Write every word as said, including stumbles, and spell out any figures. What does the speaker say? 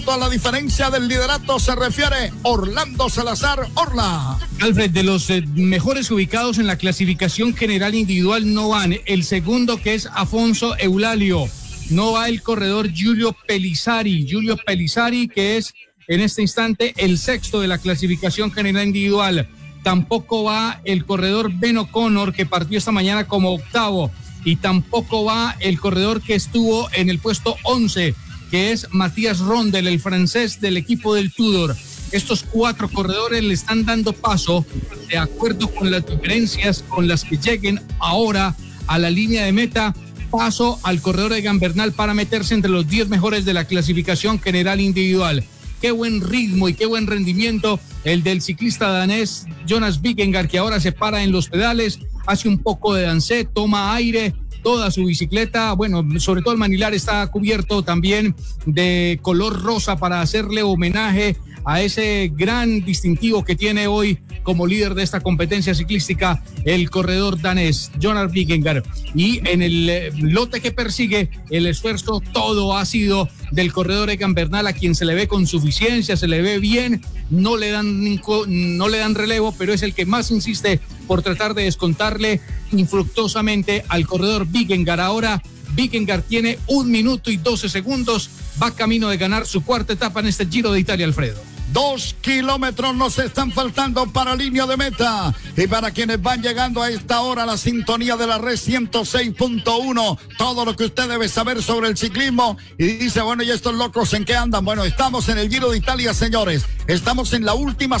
A la diferencia del liderato se refiere Orlando Salazar Orla. Alfred, de los eh, mejores ubicados en la clasificación general individual no van. El segundo, que es Afonso Eulalio. No va el corredor Giulio Pelissari. Giulio Pelissari, que es en este instante el sexto de la clasificación general individual. Tampoco va el corredor Ben O'Connor, que partió esta mañana como octavo. Y tampoco va el corredor que estuvo en el puesto once, que es Matías Rondel, el francés del equipo del Tudor. Estos cuatro corredores le están dando paso, de acuerdo con las diferencias con las que lleguen ahora a la línea de meta, paso al corredor Egan Bernal para meterse entre los diez mejores de la clasificación general individual. Qué buen ritmo y qué buen rendimiento el del ciclista danés Jonas Vingegaard, que ahora se para en los pedales, hace un poco de dancé, toma aire. Toda su bicicleta, bueno, sobre todo el manilar está cubierto también de color rosa para hacerle homenaje a ese gran distintivo que tiene hoy como líder de esta competencia ciclística el corredor danés Jonas Vingegaard. Y en el lote que persigue, el esfuerzo todo ha sido del corredor Egan Bernal, a quien se le ve con suficiencia, se le ve bien, no le dan, no le dan relevo, pero es el que más insiste por tratar de descontarle infructuosamente al corredor Vingegaard. Ahora Vingegaard tiene un minuto y doce segundos, va camino de ganar su cuarta etapa en este Giro de Italia, Alfredo. Dos kilómetros nos están faltando para línea de meta. Y para quienes van llegando a esta hora, la sintonía de la red ciento seis punto uno, todo lo que usted debe saber sobre el ciclismo. Y dice, bueno, ¿y estos locos en qué andan? Bueno, estamos en el Giro de Italia, señores. Estamos en la última